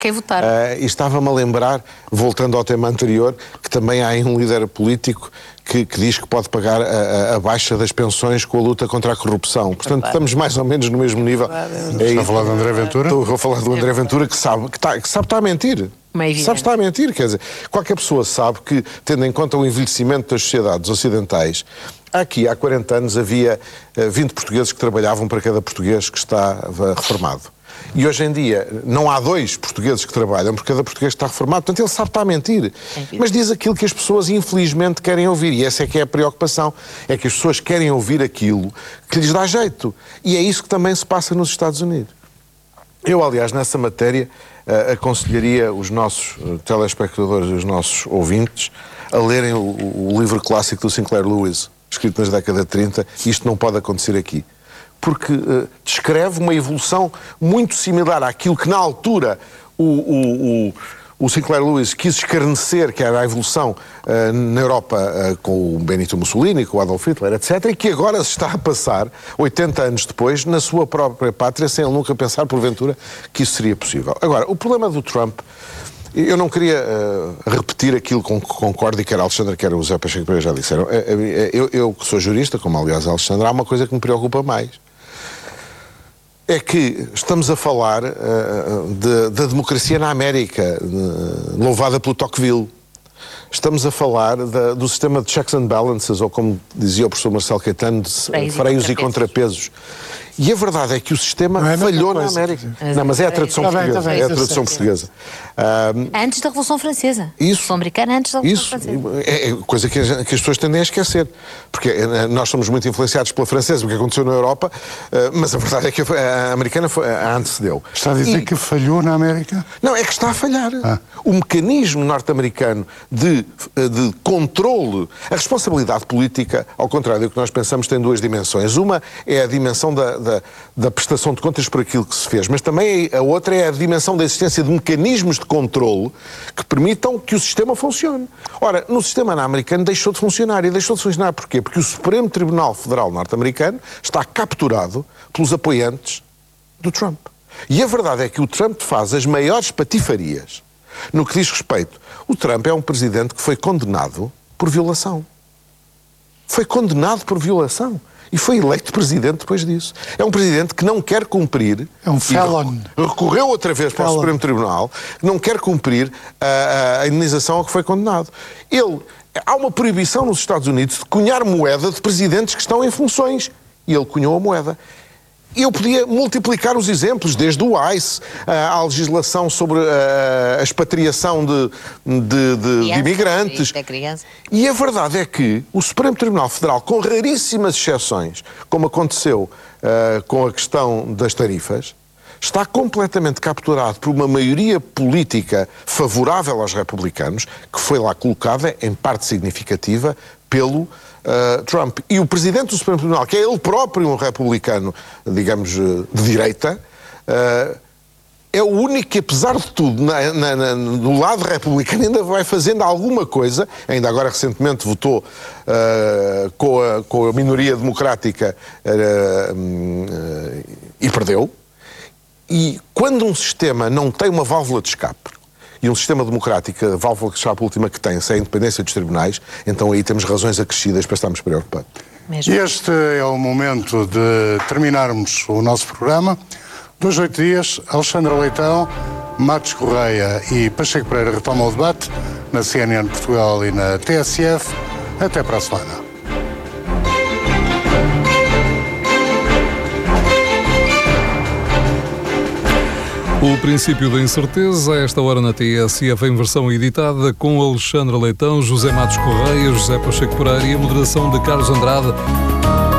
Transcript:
quem votar. E estava-me a lembrar, voltando ao tema anterior, que também há aí um líder político que diz que pode pagar a baixa das pensões com a luta contra a corrupção. Portanto, estamos mais ou menos no mesmo nível. Está a falar do André Ventura? Estou a falar do André Ventura, que sabe que está a mentir. Sabe que está a mentir, quer dizer, qualquer pessoa sabe que, tendo em conta o envelhecimento das sociedades ocidentais, aqui há 40 anos havia 20 portugueses que trabalhavam para cada português que estava reformado. E hoje em dia não há 2 portugueses que trabalham por cada português que está reformado. Portanto, ele sabe que está a mentir. Mas diz aquilo que as pessoas infelizmente querem ouvir. E essa é que é a preocupação. É que as pessoas querem ouvir aquilo que lhes dá jeito. E é isso que também se passa nos Estados Unidos. Eu, aliás, nessa matéria, aconselharia os nossos telespectadores e os nossos ouvintes a lerem o livro clássico do Sinclair Lewis, escrito nas décadas de 30. Isto não pode acontecer aqui. Porque descreve uma evolução muito similar àquilo que, na altura, o Sinclair Lewis quis escarnecer, que era a evolução na Europa com o Benito Mussolini, com o Adolf Hitler, etc., e que agora se está a passar, 80 anos depois, na sua própria pátria, sem ele nunca pensar, porventura, que isso seria possível. Agora, o problema do Trump, eu não queria repetir aquilo com que concordo, e quer a Alexandra, quer o José Pacheco Pereira já disseram. Eu que sou jurista, como aliás a Alexandra, há uma coisa que me preocupa mais. É que estamos a falar da democracia na América, louvada pelo Tocqueville. Estamos a falar do sistema de checks and balances, ou como dizia o professor Marcelo Caetano, de freios e contrapesos. E a verdade é que o sistema falhou na América. Não, mas é a tradução portuguesa. É a tradução portuguesa. Antes da Revolução Francesa. Isso. Revolução Americana antes da Revolução Francesa. É coisa que as pessoas tendem a esquecer. Porque nós somos muito influenciados pela francesa, o que aconteceu na Europa, mas a verdade é que a americana a antecedeu. Está a dizer que falhou na América? Não, é que está a falhar. O mecanismo norte-americano de controle, a responsabilidade política, ao contrário do que nós pensamos, tem 2 dimensões. Uma é a dimensão da prestação de contas por aquilo que se fez, mas também a outra é a dimensão da existência de mecanismos de controle que permitam que o sistema funcione. Ora, no sistema americano deixou de funcionar. E deixou de funcionar porquê? Porque o Supremo Tribunal Federal norte-americano está capturado pelos apoiantes do Trump. E a verdade é que o Trump faz as maiores patifarias no que diz respeito. O Trump é um presidente que foi condenado por violação. Foi condenado por violação. E foi eleito presidente depois disso. É um presidente que não quer cumprir... É um felon. Recorreu outra vez para o Supremo Tribunal, que não quer cumprir a indenização a que foi condenado. Há uma proibição nos Estados Unidos de cunhar moeda de presidentes que estão em funções. E ele cunhou a moeda. Eu podia multiplicar os exemplos, desde o ICE, à legislação sobre a expatriação de imigrantes. E a verdade é que o Supremo Tribunal Federal, com raríssimas exceções, como aconteceu com a questão das tarifas, está completamente capturado por uma maioria política favorável aos republicanos, que foi lá colocada, em parte significativa, pelo Trump. E o presidente do Supremo Tribunal, que é ele próprio um republicano, digamos, de direita, é o único que, apesar de tudo, do lado republicano, ainda vai fazendo alguma coisa. Ainda agora, recentemente, votou com a minoria democrática e perdeu. E quando um sistema não tem uma válvula de escape, e um sistema democrático, a válvula de escape última que tem, se é a independência dos tribunais, então aí temos razões acrescidas para estarmos preocupados. Este é o momento de terminarmos o nosso programa. 2 a 8 dias, Alexandra Leitão, Matos Correia e Pacheco Pereira retomam o debate na CNN Portugal e na TSF. Até para a semana. O princípio da incerteza, a esta hora na TSF, em versão editada, com Alexandra Leitão, José Matos Correia, José Pacheco Pereira e a moderação de Carlos Andrade.